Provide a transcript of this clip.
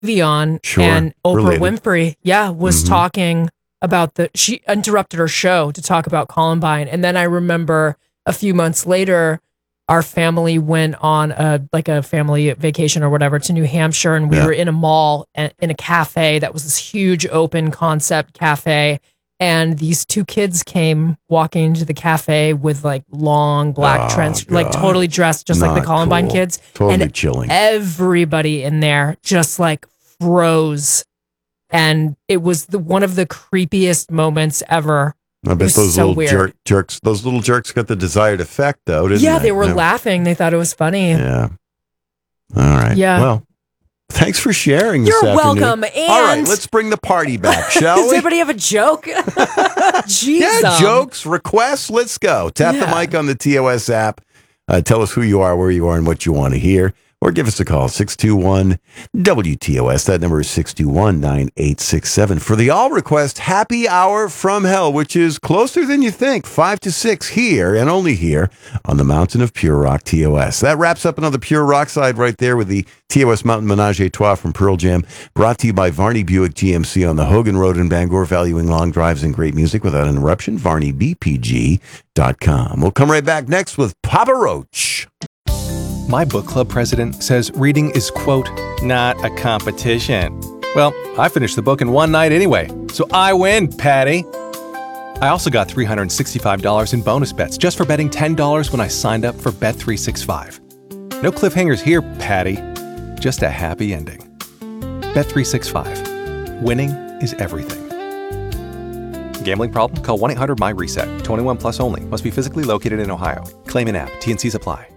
TV on, Sure. and Oprah Related. Winfrey, was talking about she interrupted her show to talk about Columbine. And then I remember a few months later, our family went on a family vacation or whatever to New Hampshire, and we were in a mall in a cafe that was this huge open concept cafe. And these two kids came walking into the cafe with like long black trench, like totally dressed just like the Columbine kids. Totally and chilling. Everybody in there just like froze. And it was one of the creepiest moments ever. I bet those so little weird. jerks, those little jerks got the desired effect, though, didn't they? Yeah, they were laughing. They thought it was funny. Yeah. All right. Yeah. Well, thanks for sharing this You're afternoon. welcome. And All right, let's bring the party back, shall does we? anybody have a joke? Jeez. Yeah, jokes, requests, let's go. Tap the mic on the TOS app. Tell us who you are, where you are, and what you want to hear. Or give us a call, 621-WTOS. That number is 621-9867. For the all request Happy Hour from Hell, which is closer than you think, 5 to 6 here and only here on the Mountain of Pure Rock TOS. That wraps up another Pure Rock side right there with the TOS Mountain Menage a Trois from Pearl Jam, brought to you by Varney Buick GMC on the Hogan Road in Bangor, valuing long drives and great music without interruption. VarneyBPG.com. We'll come right back next with Papa Roach. My book club president says reading is, quote, not a competition. Well, I finished the book in one night anyway, so I win, Patty. I also got $365 in bonus bets just for betting $10 when I signed up for Bet365. No cliffhangers here, Patty. Just a happy ending. Bet365. Winning is everything. Gambling problem? Call 1-800-MY-RESET. 21 plus only. Must be physically located in Ohio. Claim in app. T&Cs apply.